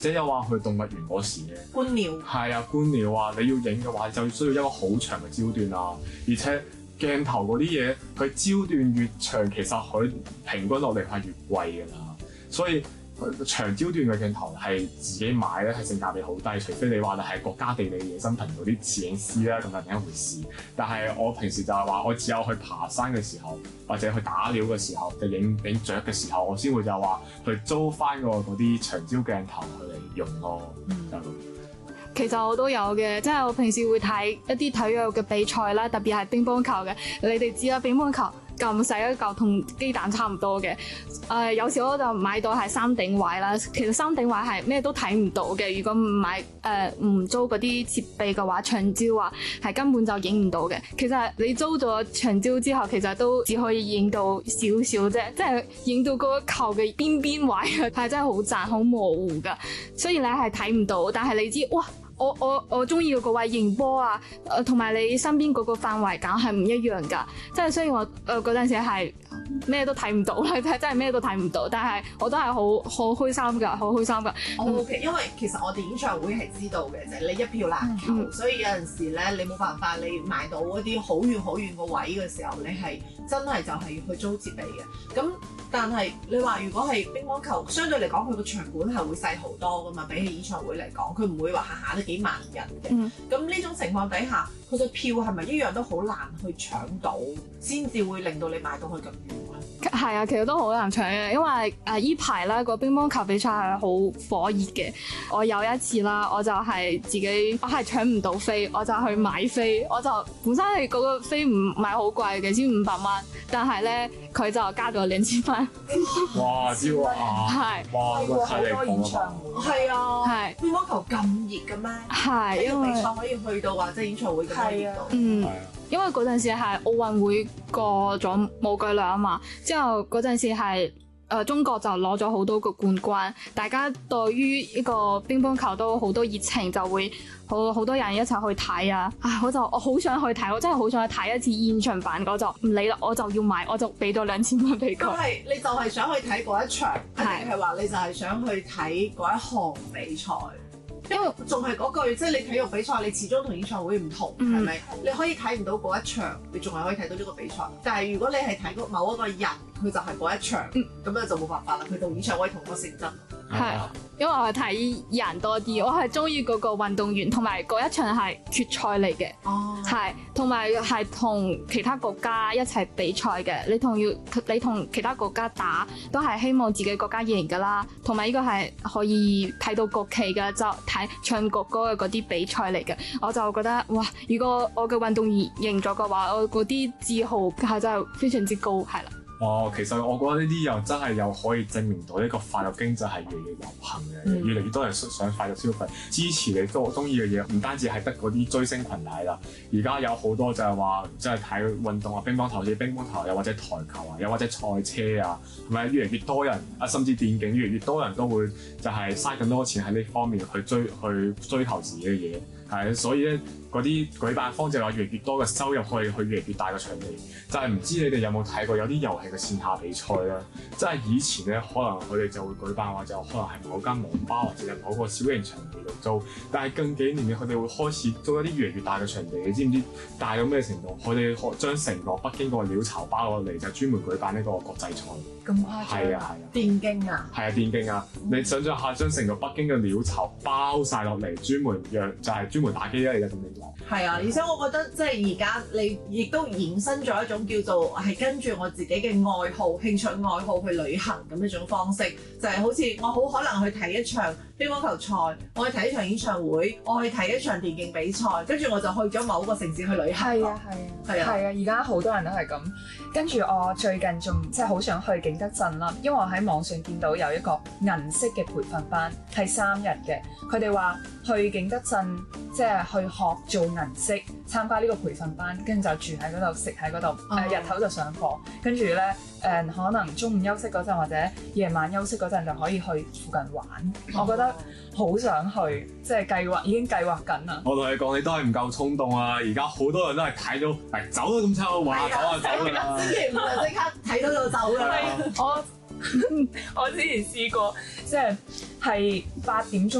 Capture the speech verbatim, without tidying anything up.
即係有話去動物園嗰時咧， 觀鳥係啊，觀鳥啊，你要影嘅話就需要一個好長嘅焦段啊，而且鏡頭嗰啲嘢佢焦段越長，其實佢平均落嚟係越貴㗎啦，所以。長焦段嘅鏡頭係自己買咧，係性價比好低，除非你話你係國家地理野生頻道啲攝影師啦，咁係另一回事。但係我平時就係話，我只有去爬山嘅時候，或者去打鳥嘅時候，就影影雀嘅時候，我先會就話去租翻個嗰啲長焦鏡頭去嚟用咯。嗯、就其實我都有嘅，即係我平時會睇一啲體育嘅比賽啦，特別係乒乓球嘅。你哋知啦，乒乓球咁細一嚿，同雞蛋差唔多嘅。誒、呃，有時我就買到係三頂位啦。其實三頂位係咩都睇唔到嘅。如果唔買誒唔租嗰啲設備嘅話，長焦啊係根本就影唔到嘅。其實你租咗長焦之後，其實都只可以影到少少啫，即係影到嗰個球嘅邊邊位啊，係真係好窄、好模糊噶。雖然你係睇唔到，但係你知哇。我我我中意嘅嗰位迎波啊，誒同埋你身邊嗰個範圍感係唔一樣㗎。即係雖然我誒嗰陣時係咩都睇唔到啦，真係真係咩都睇唔到，但係我都係好好開心㗎，好開心㗎。 我 OK，因為其實我哋演唱會係知道嘅，就係、是、你一票難求，嗯、所以有陣時咧你冇辦法，你買到嗰啲好遠好遠個位嘅時候，你係真係就係要去租設備嘅。咁但係你話如果係乒乓球，相對嚟講佢個場館係會細好多噶嘛，比起演唱會嚟講，佢唔會話下下都幾萬人嘅。咁呢、嗯、種情況底下，佢個票係咪一樣都好難去搶到，先至會令到你買到去咁遠咧？ 係啊，其實都好難搶嘅，因為誒依排啦個乒乓球比賽係好火熱嘅。我有一次啦，我就係自己我係搶唔到飛，我就去買飛，我就本身係嗰個飛唔係好貴嘅，先五百蚊，但係咧佢就加咗兩千蚊。 哇！招啊！ 係哇！ 好多演唱會係啊，係乒乓球咁熱嘅咩？ 係因為比賽可以去到或者演唱會咁熱度。 嗯。因為嗰陣時係奧運會過咗冇幾耐啊嘛，之後嗰陣時係誒、呃、中國就攞咗好多個冠軍，大家對於呢個乒乓球都好多熱情，就會好好多人一齊去睇啊！唉，我就我好想去睇，我真係好想去睇一次現場版，我就唔理啦，我就要買，我就俾咗兩千蚊俾佢。 咁係你就係想去睇嗰一場，定係話你就係想去睇嗰一項比賽？因為仲係嗰句，即係你體育比賽，你始終同演唱會唔同，係咪、嗯？你可以睇唔到嗰一場，你仲係可以睇到呢個比賽。但係如果你係睇嗰某一個人，佢就係嗰一場，咁、嗯、樣就冇辦法啦。佢同演唱會同個性質。 係，因為我係睇人多啲，我係中意嗰個運動員，同埋嗰一場係決賽嚟嘅。哦，係，同埋係同其他國家一齊比賽嘅。你同要你同其他國家打，都係希望自己國家贏噶啦。同埋呢個係可以睇到國旗嘅，就睇唱國歌嘅嗰啲比賽嚟嘅。我就覺得哇，如果我嘅運動員贏咗嘅話，我嗰啲自豪係真係非常之高，係啦。 哦，其實我覺得呢啲又真係又可以證明到呢個快樂經濟係越嚟越流行嘅，嗯、越嚟越多人想快樂消費，支持你都中意嘅嘢，唔單止係得嗰啲追星群體啦，而家有好多就係話即係睇運動啊，乒乓球似乒乓球，又或者台球啊，又或者賽車啊，係咪越嚟越多人啊，甚至電競越嚟越多人都會就係嘥更多錢喺呢方面去追去追求自己嘅嘢，係所以咧。嗰啲舉辦方就話越嚟越多嘅收入可以去越嚟越大嘅場地，就係、是、唔知你哋有冇睇過有啲遊戲嘅線下比賽啦？即係以前咧，可能佢哋就會舉辦或者可能係某間網吧或者係某個小型場地度租，但係近幾年咧，佢哋會開始租一啲越嚟越大嘅場地，你知唔知大到咩程度？佢哋將成個北京個鳥巢包落嚟，就專門舉辦呢個國際賽。 咁誇張？係啊係啊！電競啊？係啊電競啊！嗯、你想象下，將成個北京嘅鳥巢包晒落嚟，專門讓就係、是、專門打機啦！而家咁樣。係啊，而且我覺得即係而家你亦都衍生咗一種叫做係跟住我自己嘅愛好、興趣愛好去旅行咁一種方式，就係、是、好似我好可能去睇一場乒乓球賽，我去睇一場演唱會，我去睇一場電競比賽，跟住我就去咗某個城市去旅行。 係啊係啊係啊！係啊！而家好多人都係咁。跟住我最近仲即係好想去景德鎮啦，因為我喺網上見到有一個銀色嘅培訓班係三日嘅，佢哋話去景德鎮即係去學做銀色，參加呢個培訓班，跟住就住喺嗰度，食喺嗰度，誒、呃、日頭就上課，跟住咧誒可能中午休息嗰陣或者夜晚休息嗰陣就可以去附近玩。我覺得好想去，即係計劃已經計劃緊啦。 我同你講，你都係唔夠衝動啊！而家好多人都係睇到嚟走都咁抽，話走就走㗎啦。 星期五就即刻睇到就走㗎啦。 我我之前試過，即係係八點鐘